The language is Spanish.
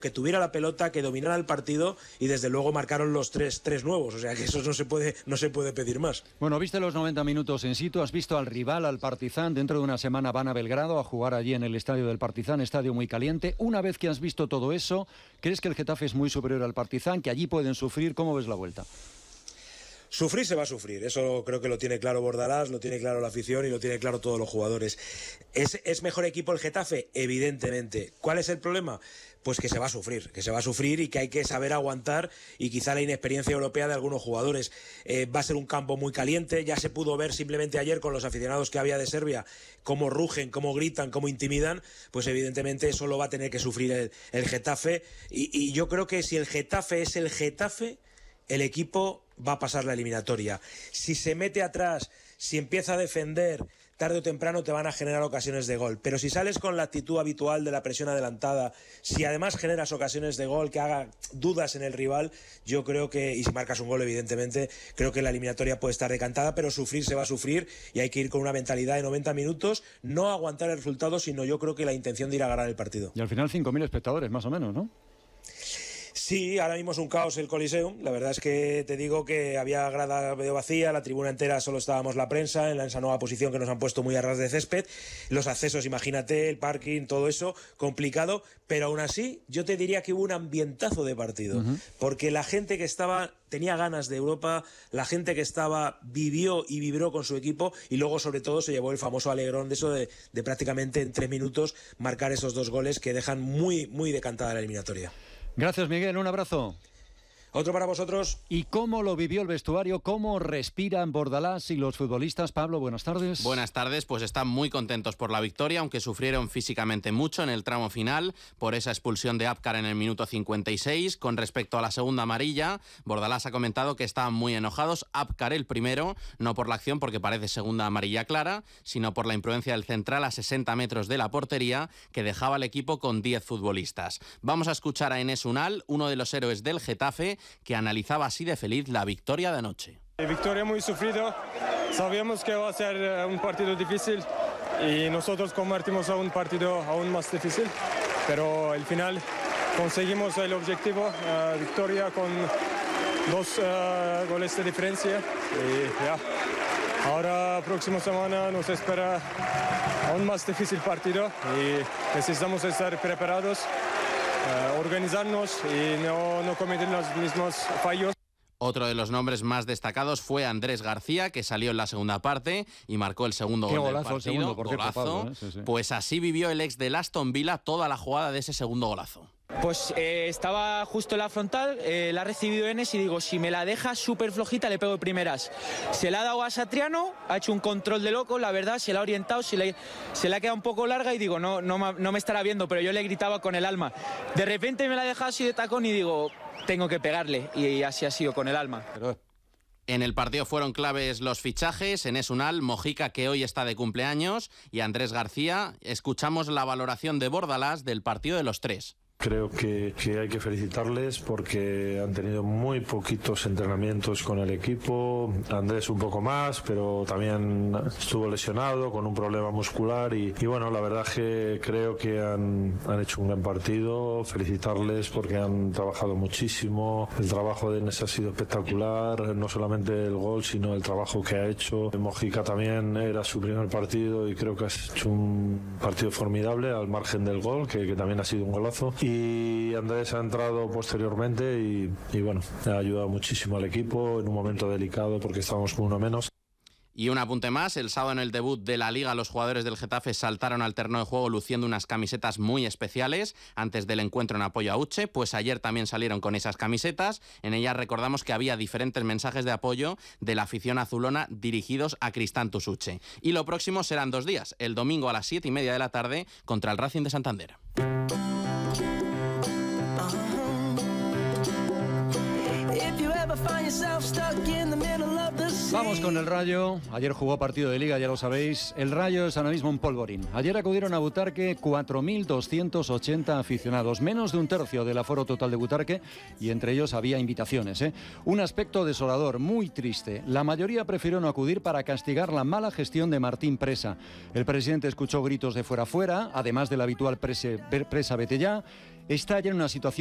que tuviera la pelota, que dominara el partido, y desde luego marcaron los tres nuevos, o sea que eso no se puede pedir más. Bueno, viste los 90 minutos in situ, has visto al rival, al Partizan. Dentro de una semana van a Belgrado a jugar allí en el estadio del Partizan, estadio muy caliente. Una vez que has visto todo eso, ¿crees que el Getafe es muy superior al Partizan, que allí pueden sufrir? ¿Cómo ves la vuelta? Sufrir se va a sufrir, eso creo que lo tiene claro Bordalás, lo tiene claro la afición y lo tiene claro todos los jugadores. ¿Es mejor equipo el Getafe? Evidentemente. ¿Cuál es el problema? Pues que se va a sufrir y que hay que saber aguantar, y quizá la inexperiencia europea de algunos jugadores. Va a ser un campo muy caliente, ya se pudo ver simplemente ayer con los aficionados que había de Serbia, cómo rugen, cómo gritan, cómo intimidan, pues evidentemente eso lo va a tener que sufrir el Getafe, y yo creo que si el Getafe es el Getafe, el equipo va a pasar la eliminatoria. Si se mete atrás, si empieza a defender, tarde o temprano te van a generar ocasiones de gol. Pero si sales con la actitud habitual de la presión adelantada, si además generas ocasiones de gol que haga dudas en el rival, yo creo que, y si marcas un gol evidentemente, creo que la eliminatoria puede estar decantada, pero sufrir se va a sufrir, y hay que ir con una mentalidad de 90 minutos, no aguantar el resultado, sino yo creo que la intención de ir a ganar el partido. Y al final 5.000 espectadores, más o menos, ¿no? Sí, ahora mismo es un caos el Coliseum. La verdad es que te digo que había grada medio vacía, la tribuna entera solo estábamos la prensa, en esa nueva posición que nos han puesto muy a ras de césped. Los accesos, imagínate, el parking, todo eso, complicado. Pero aún así, yo te diría que hubo un ambientazo de partido. Porque la gente que estaba tenía ganas de Europa, la gente que estaba vivió y vibró con su equipo, y luego sobre todo se llevó el famoso alegrón de eso de prácticamente en 3 minutos marcar esos 2 goles que dejan muy, muy decantada la eliminatoria. Gracias, Miguel, un abrazo. Otro para vosotros. ¿Y cómo lo vivió el vestuario? ¿Cómo respiran Bordalás y los futbolistas? Pablo, buenas tardes. Buenas tardes, pues están muy contentos por la victoria, aunque sufrieron físicamente mucho en el tramo final por esa expulsión de Apcar en el minuto 56. Con respecto a la segunda amarilla, Bordalás ha comentado que estaban muy enojados. Apcar el primero, no por la acción porque parece segunda amarilla clara, sino por la imprudencia del central a 60 metros de la portería, que dejaba al equipo con 10 futbolistas. Vamos a escuchar a Enes Unal, uno de los héroes del Getafe, que analizaba así de feliz la victoria de anoche. Victoria muy sufrida, sabíamos que va a ser un partido difícil y nosotros convertimos a un partido aún más difícil, pero al final conseguimos el objetivo, victoria con 2 goles de diferencia, y ya. Ahora, próxima semana, nos espera aún más difícil partido y necesitamos estar preparados, organizarnos y no cometer los mismos fallos. Otro de los nombres más destacados fue Andrés García, que salió en la segunda parte y marcó el segundo gol del partido. Segundo, por cierto, Pablo, sí. Pues así vivió el ex del Aston Villa toda la jugada de ese segundo golazo. Pues estaba justo en la frontal, la ha recibido Enes y digo, si me la deja súper flojita le pego de primeras. Se la ha dado a Satriano, ha hecho un control de loco, la verdad, se la ha orientado, se le ha quedado un poco larga y digo, no me estará viendo, pero yo le gritaba con el alma. De repente me la ha dejado así de tacón y digo, tengo que pegarle, y así ha sido con el alma. En el partido fueron claves los fichajes, Enes Unal, Mojica, que hoy está de cumpleaños, y Andrés García. Escuchamos la valoración de Bordalás del partido de los 3. Creo que hay que felicitarles porque han tenido muy poquitos entrenamientos con el equipo. Andrés un poco más, pero también estuvo lesionado con un problema muscular y bueno, la verdad que creo que han hecho un gran partido. Felicitarles porque han trabajado muchísimo. El trabajo de Enes ha sido espectacular, no solamente el gol, sino el trabajo que ha hecho. Mojica también era su primer partido y creo que ha hecho un partido formidable al margen del gol, que también ha sido un golazo. Y Andrés ha entrado posteriormente y bueno, ha ayudado muchísimo al equipo en un momento delicado porque estábamos con uno menos. Y un apunte más, el sábado en el debut de la Liga los jugadores del Getafe saltaron al terreno de juego luciendo unas camisetas muy especiales antes del encuentro en apoyo a Uche, pues ayer también salieron con esas camisetas. En ellas recordamos que había diferentes mensajes de apoyo de la afición azulona dirigidos a Cristantus Uche. Y lo próximo serán 2 días, el domingo a las 7:30 de la tarde contra el Racing de Santander. Vamos con el Rayo. Ayer jugó partido de Liga, ya lo sabéis. El Rayo es ahora mismo un polvorín. Ayer acudieron a Butarque 4.280 aficionados, menos de un tercio del aforo total de Butarque, y entre ellos había invitaciones. Un aspecto desolador, muy triste. La mayoría prefirió no acudir para castigar la mala gestión de Martín Presa. El presidente escuchó gritos de fuera, además de la habitual presa vete ya, está ya en una situación